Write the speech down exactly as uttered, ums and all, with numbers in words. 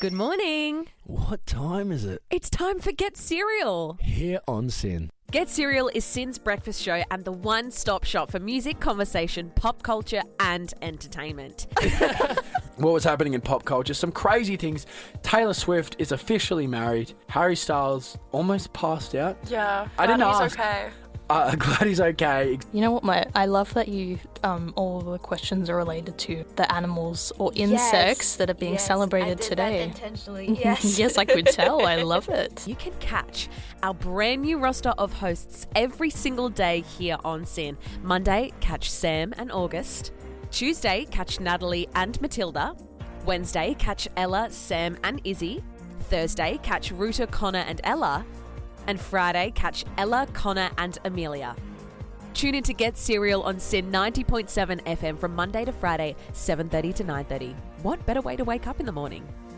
Good morning. What time is it? It's time for Get Cereal. Here on Sin. Get Cereal is Sin's breakfast show and the one-stop shop for music, conversation, pop culture and entertainment. What was happening in pop culture? Some crazy things. Taylor Swift is officially married. Harry Styles almost passed out. Yeah, I didn't glad he's ask. okay. Uh, glad he's okay. You know what, mate? I love that you, um, all the questions are related to the animals or insects Yes. that are being Yes, celebrated I did today. That intentionally, yes. Yes, I could tell. I love it. You can catch our brand new roster of hosts every single day here on Sin. Monday, catch Sam and August. Tuesday, catch Natalie and Matilda. Wednesday, catch Ella, Sam and Izzy. Thursday, catch Ruta, Connor and Ella. And Friday, catch Ella, Connor and Amelia. Tune in to Get Cereal on Sin ninety point seven F M from Monday to Friday, seven thirty to nine thirty. What better way to wake up in the morning?